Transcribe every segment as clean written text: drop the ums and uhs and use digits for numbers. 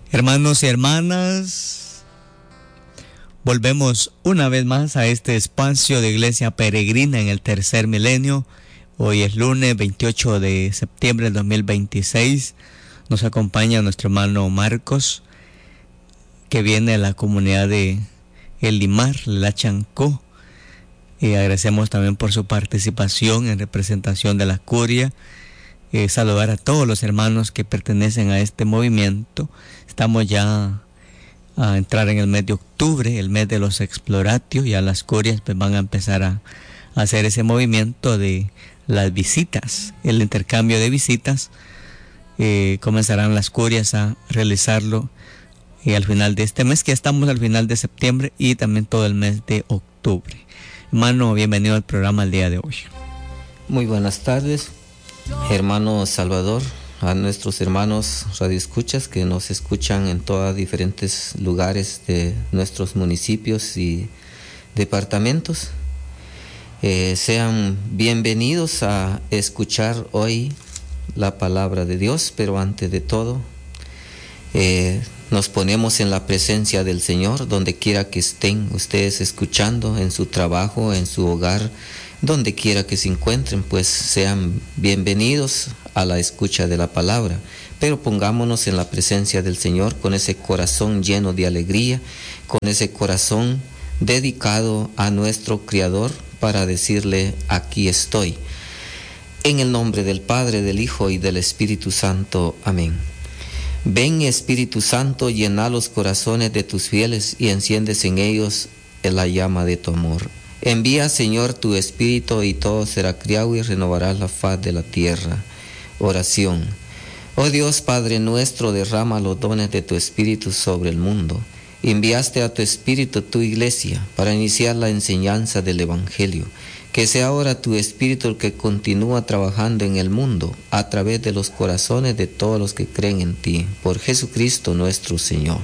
Hermanos y hermanas, volvemos una vez más a este espacio de Iglesia Peregrina en el tercer milenio. Hoy es lunes 28 de septiembre del 2026. Nos acompaña nuestro hermano Marcos, que viene de la comunidad de El Limar, La Chancó. Y agradecemos también por su participación en representación de la curia. Saludar a todos los hermanos que pertenecen a este movimiento. Estamos ya a entrar en el mes de octubre, el mes de los exploratios. Ya las curias pues van a empezar a hacer ese movimiento de las visitas, el intercambio de visitas. Comenzarán las curias a realizarlo al final de este mes, que estamos al final de septiembre, y también todo el mes de octubre. Hermano, bienvenido al programa el día de hoy. Muy buenas tardes, hermano Salvador, a nuestros hermanos radioescuchas que nos escuchan en todos diferentes lugares de nuestros municipios y departamentos. Sean bienvenidos a escuchar hoy la palabra de Dios, pero antes de todo, nos ponemos en la presencia del Señor, donde quiera que estén ustedes escuchando, en su trabajo, en su hogar, donde quiera que se encuentren, pues sean bienvenidos a la escucha de la palabra. Pero pongámonos en la presencia del Señor con ese corazón lleno de alegría, con ese corazón dedicado a nuestro Creador para decirle: aquí estoy. En el nombre del Padre, del Hijo y del Espíritu Santo. Amén. Ven, Espíritu Santo, llena los corazones de tus fieles y enciendes en ellos la llama de tu amor. Envía, Señor, tu Espíritu y todo será criado y renovarás la faz de la tierra. Oración. Oh Dios, Padre nuestro, derrama los dones de tu Espíritu sobre el mundo. Enviaste a tu Espíritu tu iglesia para iniciar la enseñanza del Evangelio. Que sea ahora tu Espíritu el que continúa trabajando en el mundo a través de los corazones de todos los que creen en ti. Por Jesucristo nuestro Señor.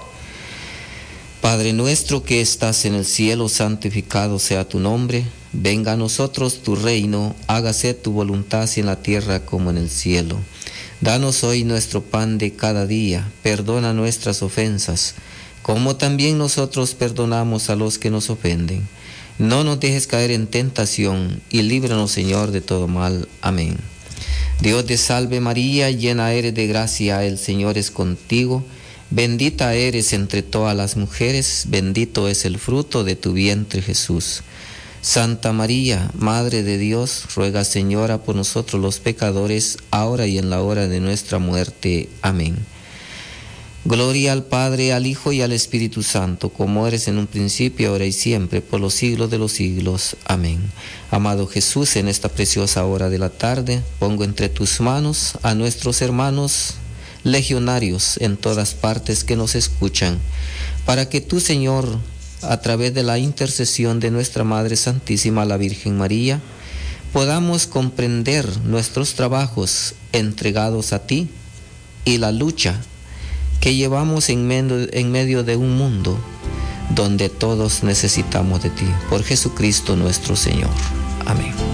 Padre nuestro que estás en el cielo, santificado sea tu nombre. Venga a nosotros tu reino, hágase tu voluntad así en la tierra como en el cielo. Danos hoy nuestro pan de cada día, perdona nuestras ofensas, como también nosotros perdonamos a los que nos ofenden. No nos dejes caer en tentación, y líbranos, Señor, de todo mal. Amén. Dios te salve María, llena eres de gracia, el Señor es contigo. Bendita eres entre todas las mujeres, bendito es el fruto de tu vientre Jesús. Santa María, Madre de Dios, ruega, Señora, por nosotros los pecadores, ahora y en la hora de nuestra muerte. Amén. Gloria al Padre, al Hijo y al Espíritu Santo, como eres en un principio, ahora y siempre, por los siglos de los siglos. Amén. Amado Jesús, en esta preciosa hora de la tarde, pongo entre tus manos a nuestros hermanos legionarios en todas partes que nos escuchan, para que tú, Señor, a través de la intercesión de nuestra Madre Santísima, la Virgen María, podamos comprender nuestros trabajos entregados a ti y la lucha que llevamos en medio de un mundo donde todos necesitamos de ti. Por Jesucristo nuestro Señor. Amén.